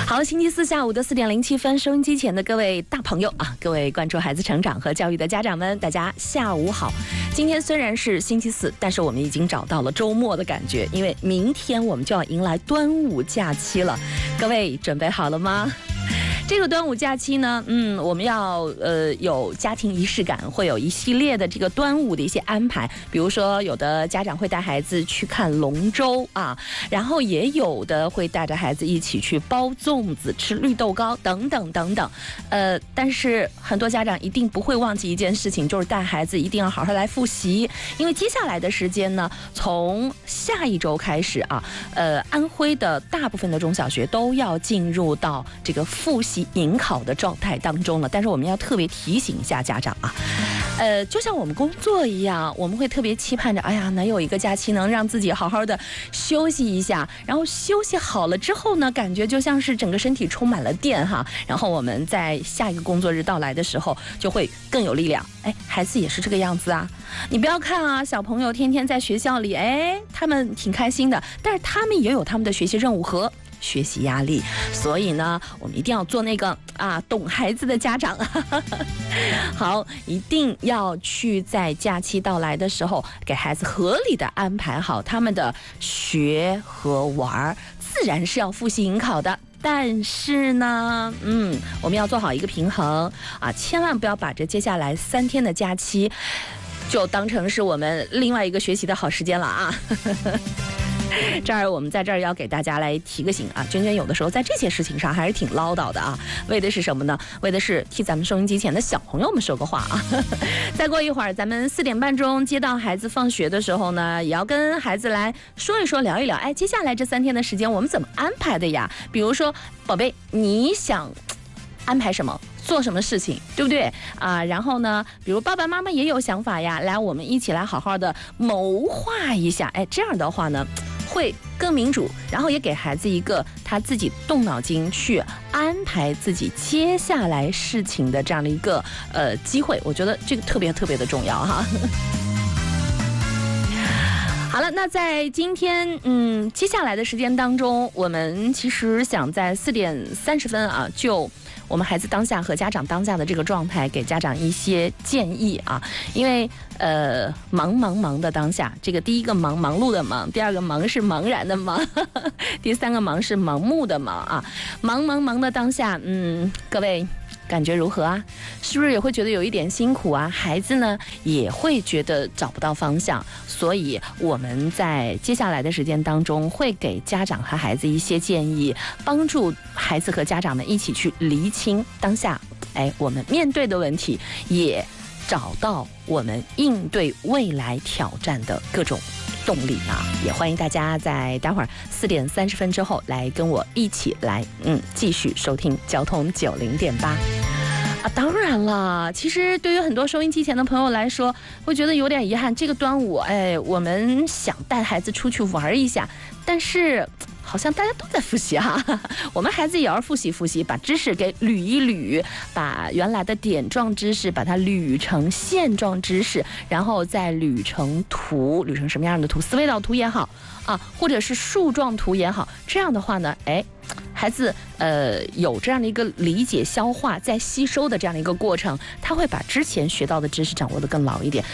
好，星期四下午的4点07分，收音机前的各位大朋友啊，各位关注孩子成长和教育的家长们，大家下午好。今天虽然是星期四，但是我们已经找到了周末的感觉，因为明天我们就要迎来端午假期了。各位准备好了吗？这个端午假期呢，我们要有家庭仪式感，会有一系列的这个端午的一些安排。比如说，有的家长会带孩子去看龙舟啊，然后也有的会带着孩子一起去包粽子、吃绿豆糕等等等等。但是很多家长一定不会忘记一件事情，就是带孩子一定要好好来复习，因为接下来的时间呢，从下一周开始啊，安徽的大部分的中小学都要进入到这个复习迎考的状态当中了，但是我们要特别提醒一下家长啊，就像我们工作一样，我们会特别期盼着，哎呀，能有一个假期能让自己好好的休息一下，然后休息好了之后呢，感觉就像是整个身体充满了电哈，然后我们在下一个工作日到来的时候就会更有力量。孩子也是这个样子啊，你不要看啊，小朋友天天在学校里，他们挺开心的，但是他们也有他们的学习任务和学习压力，所以呢，我们一定要做那个懂孩子的家长。好，一定要去在假期到来的时候，给孩子合理的安排好他们的学和玩，自然是要复习迎考的。但是呢，我们要做好一个平衡啊，千万不要把这接下来3天的假期就当成是我们另外一个学习的好时间了啊。这儿我们在这儿要给大家来提个醒啊，娟娟有的时候在这些事情上还是挺唠叨的啊，为的是什么呢？为的是替咱们收音机前的小朋友们说个话啊。再过一会儿，咱们4点半钟接到孩子放学的时候呢，也要跟孩子来说一说、聊一聊，接下来这3天的时间我们怎么安排的呀？比如说，宝贝，你想安排什么？做什么事情，对不对啊？然后呢，比如爸爸妈妈也有想法呀，来，我们一起来好好的谋划一下。这样的话呢，会更民主，然后也给孩子一个他自己动脑筋去安排自己接下来事情的这样的一个机会。我觉得这个特别特别的重要哈。好了，那在今天接下来的时间当中，我们其实想在4点30分啊，就我们孩子当下和家长当下的这个状态，给家长一些建议啊。因为忙的当下，这个第一个忙碌的忙，第二个忙是茫然的忙，第三个忙是盲目的忙啊。忙的当下，各位感觉如何啊？是不是也会觉得有一点辛苦啊？孩子呢也会觉得找不到方向，所以我们在接下来的时间当中会给家长和孩子一些建议，帮助孩子和家长们一起去厘清当下我们面对的问题，也找到我们应对未来挑战的各种动力啊！也欢迎大家在待会儿4点30分之后来跟我一起来继续收听交通90.8啊。当然了，其实对于很多收音机前的朋友来说，会觉得有点遗憾，这个端午我们想带孩子出去玩一下，但是好像大家都在复习哈，我们孩子也要复习，把知识给捋一捋，把原来的点状知识把它捋成线状知识，然后再捋成图，捋成什么样的图？思维导图也好啊，或者是树状图也好，这样的话呢，孩子有这样的一个理解、消化、再吸收的这样的一个过程，他会把之前学到的知识掌握得更牢一点。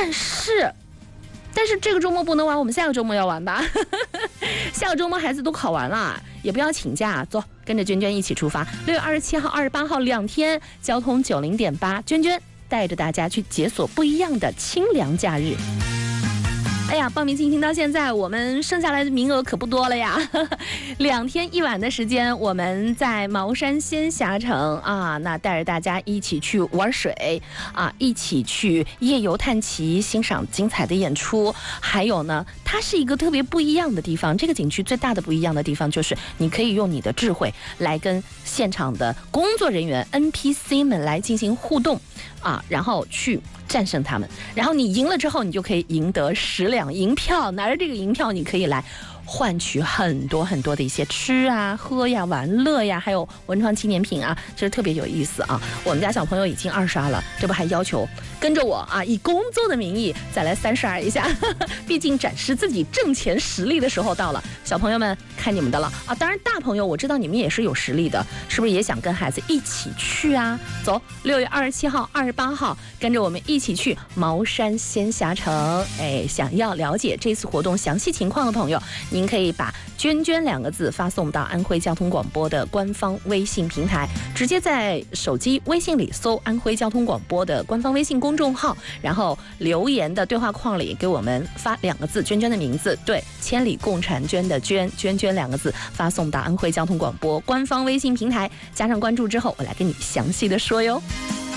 但是这个周末不能玩，我们下个周末要玩吧？下个周末孩子都考完了，也不要请假，走，跟着娟娟一起出发。6月27号、28号2天，交通90.8，娟娟带着大家去解锁不一样的清凉假日。报名进行到现在，我们剩下来的名额可不多了呀。2天1晚的时间，我们在茅山仙侠城啊，那带着大家一起去玩水啊，一起去夜游探奇，欣赏精彩的演出。还有呢，它是一个特别不一样的地方。这个景区最大的不一样的地方就是，你可以用你的智慧来跟现场的工作人员 NPC 们来进行互动啊，然后去战胜他们，然后你赢了之后，你就可以赢得10两银票，拿着这个银票，你可以来换取很多很多的一些吃啊、喝呀、玩乐呀，还有文创纪念品啊，其实特别有意思啊。我们家小朋友已经22了，这不还要求跟着我啊，以工作的名义再来32一下，毕竟展示自己挣钱实力的时候到了。小朋友们看你们的了啊！当然大朋友我知道你们也是有实力的，是不是也想跟孩子一起去啊？走，6月27号、28号，跟着我们一起去茅山仙侠城。想要了解这次活动详细情况的朋友，您可以把“娟娟”2个字发送到安徽交通广播的官方微信平台，直接在手机微信里搜安徽交通广播的官方微信公众号，然后留言的对话框里给我们发2个字“娟娟”的名字，对，千里共婵娟的娟，娟娟2个字发送到安徽交通广播官方微信平台，加上关注之后，我来跟你详细的说哟。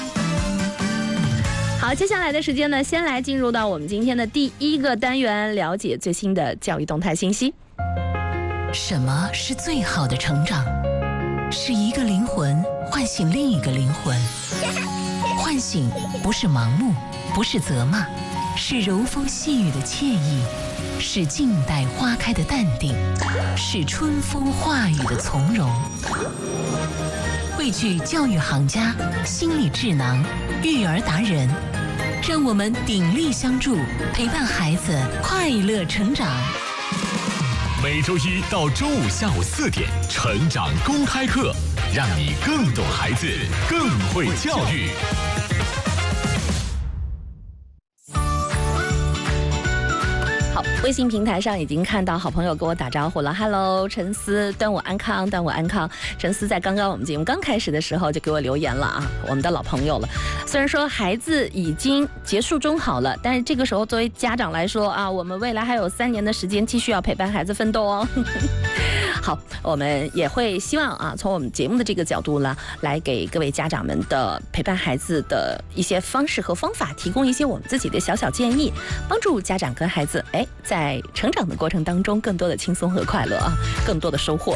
好，接下来的时间呢，先来进入到我们今天的第1个单元，了解最新的教育动态信息。 什么是最好的成长？是一个灵魂唤醒另一个灵魂。唤醒不是盲目，不是责骂，是柔风细雨的惬意，是静待花开的淡定，是春风化雨的从容。汇聚教育行家、心理智囊、育儿达人，让我们鼎力相助，陪伴孩子快乐成长。 每周一到周五下午4点，成长公开课，让你更懂孩子，更会教育。 好，微信平台上已经看到好朋友给我打招呼了 ，Hello， 陈思，端午安康，端午安康。陈思在刚刚我们节目刚开始的时候就给我留言了啊，我们的老朋友了。虽然说孩子已经结束中考了，但是这个时候作为家长来说啊，我们未来还有3年的时间继续要陪伴孩子奋斗哦。好，我们也会希望啊，从我们节目的这个角度呢，来给各位家长们的陪伴孩子的一些方式和方法，提供一些我们自己的小小建议，帮助家长跟孩子在成长的过程当中更多的轻松和快乐啊，更多的收获。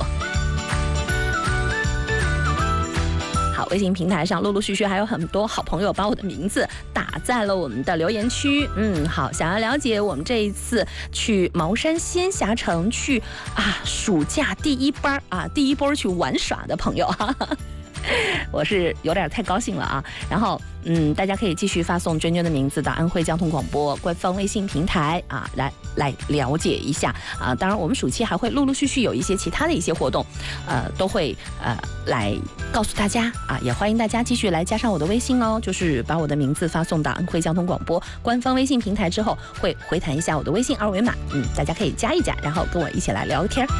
好，微信平台上陆陆续续还有很多好朋友把我的名字打在了我们的留言区。好，想要了解我们这一次去茅山仙侠城去暑假第1班第1波去玩耍的朋友我是有点太高兴了啊。然后大家可以继续发送娟娟的名字到安徽交通广播官方微信平台啊，来了解一下啊。当然我们暑期还会陆陆续续有一些其他的一些活动，都会来告诉大家啊，也欢迎大家继续来加上我的微信哦，就是把我的名字发送到安徽交通广播官方微信平台之后，会回弹一下我的微信2维码，大家可以加一加，然后跟我一起来聊天。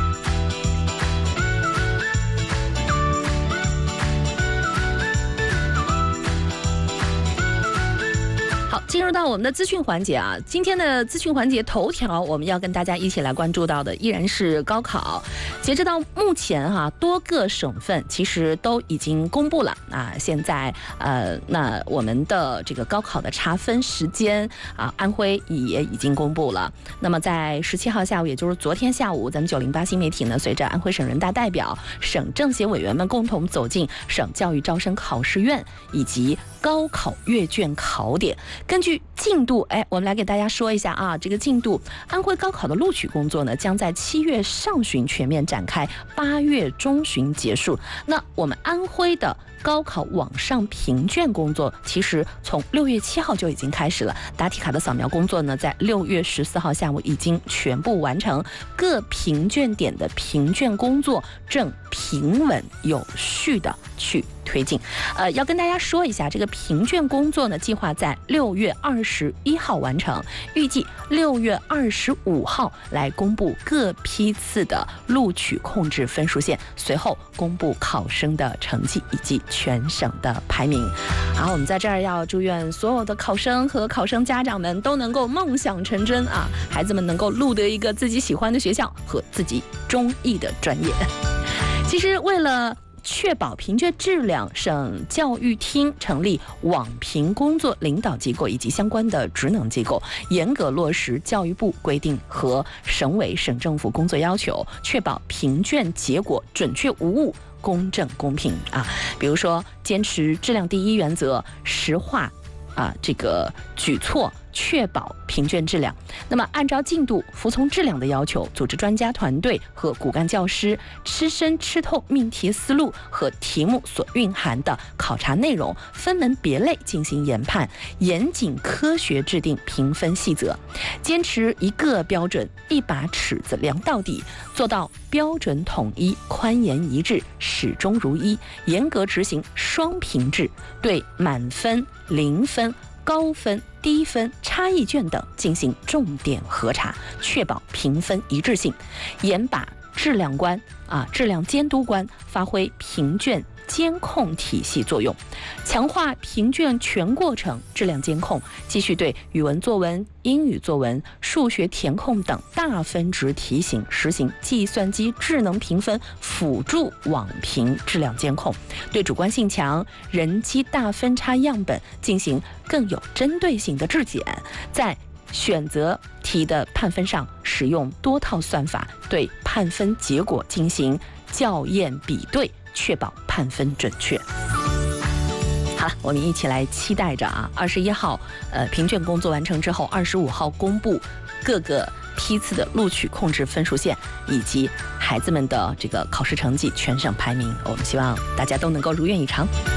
好，进入到我们的资讯环节啊，今天的资讯环节头条，我们要跟大家一起来关注到的依然是高考。截止到目前多个省份其实都已经公布了啊。现在那我们的这个高考的查分时间啊，安徽也已经公布了。那么在17号下午，也就是昨天下午，咱们908新媒体呢，随着安徽省人大代表、省政协委员们共同走进省教育招生考试院以及高考阅卷考点。根据进度，我们来给大家说一下啊，这个进度，安徽高考的录取工作呢，将在7月上旬全面展开，8月中旬结束。那我们安徽的高考网上评卷工作，其实从6月7号就已经开始了。答题卡的扫描工作呢，在6月14号下午已经全部完成，各评卷点的评卷工作正平稳有序的去推进。要跟大家说一下，这个评卷工作呢，计划在6月21号完成，预计6月25号来公布各批次的录取控制分数线，随后公布考生的成绩以及全省的排名。好，我们在这儿要祝愿所有的考生和考生家长们都能够梦想成真啊，孩子们能够录得一个自己喜欢的学校和自己中意的专业。其实为了确保评卷质量，省教育厅成立网评工作领导机构以及相关的职能机构，严格落实教育部规定和省委省政府工作要求，确保评卷结果准确无误、公正公平啊。比如说，坚持质量第一原则，实话这个举措确保评卷质量。那么按照进度，服从质量的要求，组织专家团队和骨干教师吃深吃透命题思路和题目所蕴含的考察内容，分门别类进行研判，严谨科学制定评分细则，坚持一个标准一把尺子量到底，做到标准统一、宽严一致、始终如一，严格执行双评制，对满分、0分、高分、低分、差异卷等进行重点核查，确保评分一致性，严把质量官质量监督官发挥评卷监控体系作用，强化评卷全过程质量监控，继续对语文作文、英语作文、数学填空等大分值题型实行计算机智能评分辅助网评质量监控，对主观性强、人机大分差样本进行更有针对性的质检，在选择题的判分上使用多套算法，对判分结果进行校验比对，确保判分准确。好了，我们一起来期待着21号评卷工作完成之后，25号公布各个批次的录取控制分数线以及孩子们的这个考试成绩全省排名，我们希望大家都能够如愿以偿。